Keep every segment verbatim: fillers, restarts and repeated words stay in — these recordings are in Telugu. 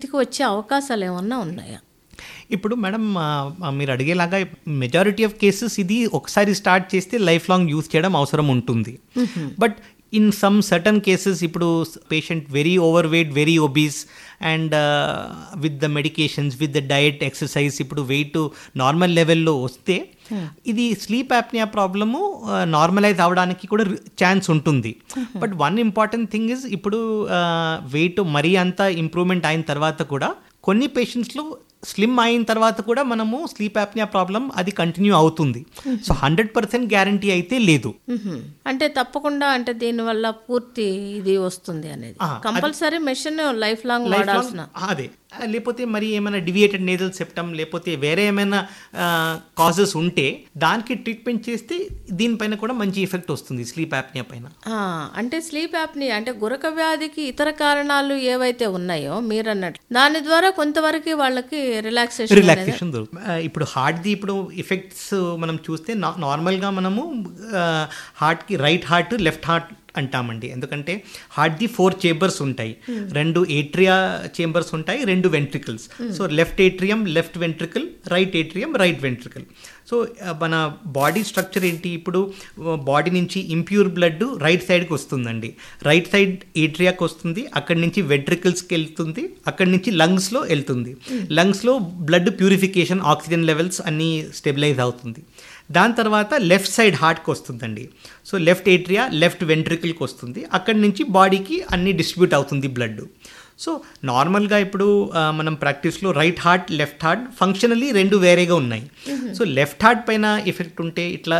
పరిస్థితికి వచ్చే అవకాశాలు ఏమన్నా ఉన్నాయా? ఇప్పుడు మేడం మీరు అడిగేలాగా మెజారిటీ ఆఫ్ కేసెస్ ఇది ఒకసారి స్టార్ట్ చేస్తే లైఫ్ లాంగ్ యూజ్ చేయడం అవసరం ఉంటుంది. But in some certain cases ఇప్పుడు patient very over weight, very obese and with the medications, with the diet, exercise ఇప్పుడు వెయిట్ నార్మల్ లెవెల్లో వస్తే ఇది స్లీప్ యాప్నియా ప్రాబ్లము నార్మలైజ్ అవ్వడానికి కూడా ఛాన్స్ ఉంటుంది. But one important thing is ఇప్పుడు వెయిట్ మరీ అంత ఇంప్రూవ్మెంట్ అయిన తర్వాత కూడా కొన్ని పేషెంట్స్లో స్లిమ్ అయిన తర్వాత కూడా మనము స్లీప్ యాప్నియా ప్రాబ్లం అది కంటిన్యూ అవుతుంది. సో హండ్రెడ్ పర్సెంట్ గ్యారంటీ అయితే లేదు. అంటే తప్పకుండా అంటే దీనివల్ల పూర్తి ఇది వస్తుంది అనేది కంపల్సరీ మెషిన్ లైఫ్ లాంగ్ వాడాల్సిన అదే, లేకపోతే మరి ఏమైనా డివియేటెడ్ నేజల్ సెప్టమ్ లేకపోతే వేరే ఏమైనా కాజెస్ ఉంటే దానికి ట్రీట్మెంట్ చేస్తే దీనిపైన కూడా మంచి ఎఫెక్ట్ వస్తుంది స్లీప్ యాప్నియా పైన. అంటే స్లీప్ యాప్నియా అంటే గురక వ్యాధికి ఇతర కారణాలు ఏవైతే ఉన్నాయో మీరు అన్నట్టు దాని ద్వారా కొంతవరకు వాళ్ళకి రిలాక్సేషన్ రిలాక్సేషన్ దొరుకుతుంది. ఇప్పుడు హార్ట్ది ఇప్పుడు ఎఫెక్ట్స్ మనం చూస్తే నార్మల్గా మనము హార్ట్కి రైట్ హార్ట్, లెఫ్ట్ హార్ట్ అంటామండి. ఎందుకంటే హార్ట్ది ఫోర్ చేంబర్స్ ఉంటాయి, రెండు ఏట్రియా చేంబర్స్ ఉంటాయి, రెండు ventricles. So left atrium, left ventricle, right atrium, right ventricle. So మన బాడీ స్ట్రక్చర్ ఏంటి, ఇప్పుడు బాడీ నుంచి ఇంప్యూర్ బ్లడ్ రైట్ సైడ్కి వస్తుందండి, రైట్ సైడ్ ఏట్రియాకి వస్తుంది, అక్కడి నుంచి వెంట్రికల్స్కి వెళ్తుంది, అక్కడి నుంచి లంగ్స్లో వెళ్తుంది. లంగ్స్లో బ్లడ్ ప్యూరిఫికేషన్, ఆక్సిజన్ లెవెల్స్ అన్నీ స్టెబిలైజ్ అవుతుంది. దాని తర్వాత లెఫ్ట్ సైడ్ హార్ట్కి వస్తుందండి. సో లెఫ్ట్ ఏట్రియా, లెఫ్ట్ వెంట్రికల్కి వస్తుంది, అక్కడి నుంచి బాడీకి అన్నీ డిస్ట్రిబ్యూట్ అవుతుంది బ్లడ్. సో నార్మల్గా ఇప్పుడు మనం ప్రాక్టీస్లో right heart, left heart functionally రెండు వేరేగా ఉన్నాయి. సో లెఫ్ట్ హార్ట్ పైన ఎఫెక్ట్ ఉంటే ఇట్లా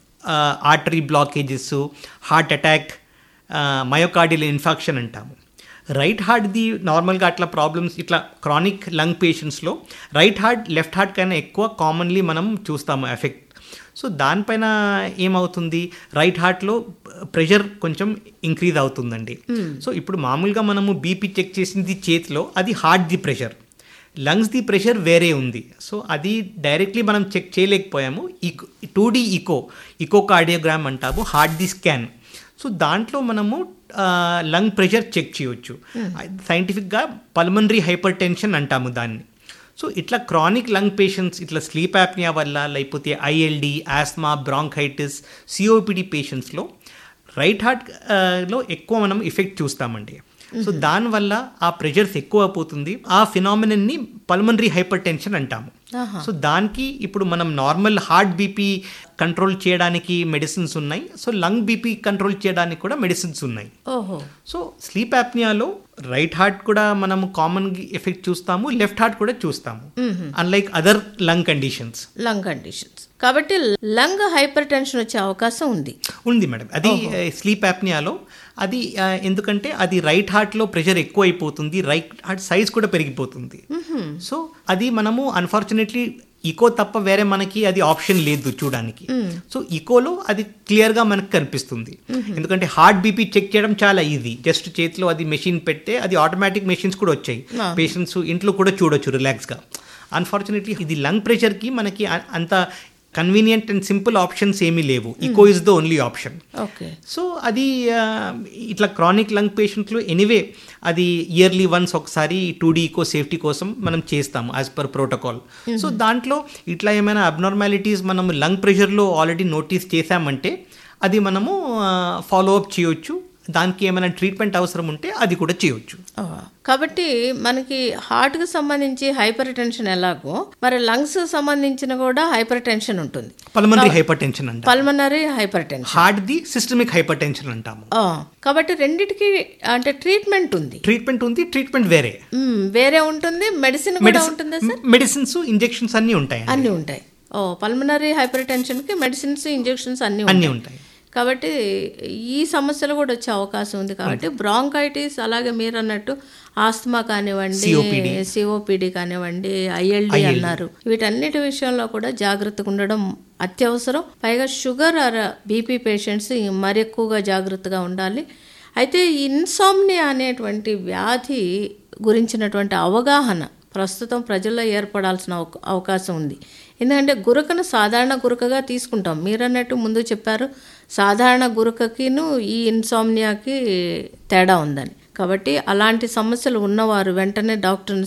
artery blockages, heart attack, myocardial infarction అంటాము. రైట్ హార్ట్ది నార్మల్గా అట్లా ప్రాబ్లమ్స్ ఇట్లా chronic lung పేషెంట్స్లో right heart left heart కన్నా ఎక్కువ కామన్లీ మనం చూస్తాము ఎఫెక్ట్. సో దానిపైన ఏమవుతుంది, రైట్ హార్ట్లో ప్రెషర్ కొంచెం ఇంక్రీజ్ అవుతుందండి. సో ఇప్పుడు మామూలుగా మనము బీపీ చెక్ చేసింది చేతిలో, అది హార్ట్ది ప్రెషర్, లంగ్స్ది ప్రెషర్ వేరే ఉంది. సో అది డైరెక్ట్లీ మనం check చేయలేకపోయాము. Eco two D eco eco cardiogram అంటాము, హార్ట్ది స్కాన్. సో దాంట్లో మనము లంగ్ ప్రెషర్ చెక్ చేయొచ్చు. సైంటిఫిక్గా పల్మనరీ హైపర్ టెన్షన్ అంటాము దాన్ని. సో ఇట్లా క్రానిక్ లంగ్ పేషెంట్స్ ఇట్లా స్లీప్ యాప్నియా వల్ల, లేకపోతే ILD, Asma, bronchitis, COPD పేషెంట్స్లో right హార్ట్లో ఎక్కువ మనం ఎఫెక్ట్ చూస్తామండి. సో దానివల్ల ఆ ప్రెషర్స్ ఎక్కువ అయిపోతుంది. ఆ ఫినామినన్ని పల్మనరీ హైపర్ టెన్షన్ అంటాము. సో దానికి ఇప్పుడు మనం నార్మల్ హార్ట్ బీపీ కంట్రోల్ చేయడానికి మెడిసిన్స్ ఉన్నాయి. సో లంగ్ బీపీ కంట్రోల్ చేయడానికి కూడా మెడిసిన్స్ ఉన్నాయి. సో స్లీప్ యాప్నియాలో రైట్ హార్ట్ కూడా మనం కామన్ ఎఫెక్ట్ చూస్తాము, లెఫ్ట్ హార్ట్ కూడా చూస్తాము, unlike other lung conditions lung conditions కాబట్టి లంగ్ హైపర్ టెన్షన్ వచ్చే అవకాశం ఉంది ఉంది మేడం. అది స్లీప్ యాప్నియాలో అది ఎందుకంటే అది రైట్ హార్ట్లో ప్రెషర్ ఎక్కువ అయిపోతుంది, రైట్ హార్ట్ సైజ్ కూడా పెరిగిపోతుంది. సో అది మనము అన్ఫార్చునేట్లీ ఈకో తప్ప వేరే మనకి అది ఆప్షన్ లేదు చూడడానికి. సో ఈకోలో అది క్లియర్గా మనకు కనిపిస్తుంది. ఎందుకంటే హార్ట్ బీపీ చెక్ చేయడం చాలా ఈజీ, జస్ట్ చేతిలో అది మెషిన్ పెడితే అది ఆటోమేటిక్ మెషిన్స్ కూడా వచ్చాయి, పేషెంట్స్ ఇంట్లో కూడా చూడొచ్చు రిలాక్స్గా. అన్ఫార్చునేట్లీ ఇది లంగ్ ప్రెషర్కి మనకి అంత కన్వీనియంట్ అండ్ సింపుల్ ఆప్షన్స్ ఏమీ లేవు. Eco is the only option. So అది ఇట్లా క్రానిక్ లంగ్ పేషెంట్లు ఎనీవే అది ఇయర్లీ వన్స్ ఒకసారి టూ డీ ఈకో సేఫ్టీ కోసం మనం చేస్తాము యాజ్ పర్ ప్రోటోకాల్. సో దాంట్లో ఇట్లా ఏమైనా అబ్నార్మాలిటీస్ మనం లంగ్ ప్రెషర్లో ఆల్రెడీ నోటీస్ చేశామంటే అది మనము ఫాలో అప్ చేయొచ్చు. దానికి ఏమైనా ట్రీట్మెంట్ అవసరం ఉంటే అది కూడా చేయొచ్చు. కాబట్టి మనకి హార్ట్కి సంబంధించి హైపర్ టెన్షన్ ఎలాగో మరి లంగ్స్ సంబంధించిన కూడా హైపర్ టెన్షన్ ఉంటుంది. పల్మనరీ హైపర్ టెన్షన్ అంటాం. Pulmonary hyper tension, హార్ట్ది systemic hyper tension అంటాము. కాబట్టి రెండిటికి అంటే ట్రీట్మెంట్ ఉంది ట్రీట్మెంట్ ఉంది ట్రీట్మెంట్ వేరే వేరే ఉంటుంది. మెడిసిన్ కూడా ఉంటుంది సార్, మెడిసిన్స్, ఇంజెక్షన్స్ అన్నీ ఉంటాయి అన్నీ ఉంటాయి. ఓ పల్మనరీ హైపర్ టెన్షన్కి మెడిసిన్స్, ఇంజెక్షన్స్ అన్నీ అన్నీ ఉంటాయి. కాబట్టి ఈ సమస్యలు కూడా వచ్చే అవకాశం ఉంది. కాబట్టి బ్రాంకైటిస్, అలాగే మీరు అన్నట్టు ఆస్తమా కానివ్వండి, సిఓపిడి కానివ్వండి, ఐఎల్డి అన్నారు, వీటన్నిటి విషయంలో కూడా జాగ్రత్తగా ఉండడం అత్యవసరం. పైగా షుగర్ ఆర్ బీపీ పేషెంట్స్ మరి ఎక్కువగా జాగ్రత్తగా ఉండాలి. అయితే ఇన్సామ్నియా అనేటువంటి వ్యాధి గురించినటువంటి అవగాహన ప్రస్తుతం ప్రజల్లో ఏర్పడాల్సిన అవకాశం ఉంది. ఎందుకంటే గురకను సాధారణ గురకగా తీసుకుంటాం. మీరు అన్నట్టు ముందు చెప్పారు సాధారణ గురకకిను ఈ ఇన్సామ్నియాకి తేడా ఉందని. కాబట్టి అలాంటి సమస్యలు ఉన్నవారు వెంటనే డాక్టర్ని